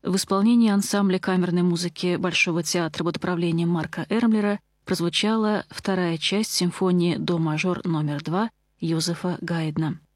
В исполнении ансамбля камерной музыки Большого театра под управлением Марка Эрмлера прозвучала вторая часть симфонии «До мажор номер 2» Йозефа Гайдна.